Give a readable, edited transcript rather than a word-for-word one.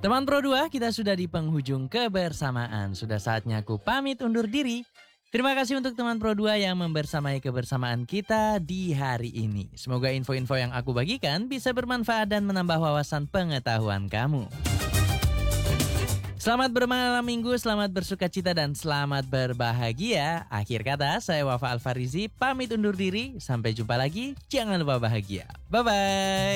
Teman Pro 2, kita sudah di penghujung kebersamaan. Sudah saatnya aku pamit undur diri. Terima kasih untuk teman Pro 2 yang membersamai kebersamaan kita di hari ini. Semoga info-info yang aku bagikan bisa bermanfaat dan menambah wawasan pengetahuan kamu. Selamat bermalam minggu, selamat bersuka cita dan selamat berbahagia. Akhir kata, saya Wafa Alfarizi pamit undur diri. Sampai jumpa lagi, jangan lupa bahagia. Bye-bye.